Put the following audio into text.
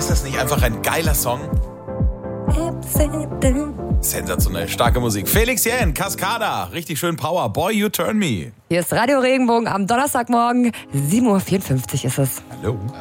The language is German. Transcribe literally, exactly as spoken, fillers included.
Ist das nicht einfach ein geiler Song? Sensationell, starke Musik. Felix Jähn, Cascada, richtig schön Power. Boy, you turn me. Hier ist Radio Regenbogen am Donnerstagmorgen. sieben Uhr vierundfünfzig ist es. Hallo.